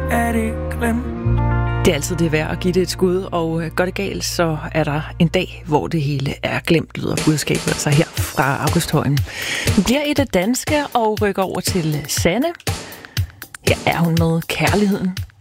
er det glemt. Det er altid det værd at give det et skud, og går det galt, så er der en dag, hvor det hele er glemt, lyder budskabet altså her fra Augusthøjen. Vi bliver et af danske og rykker over til Sanne. Her er hun med Kærligheden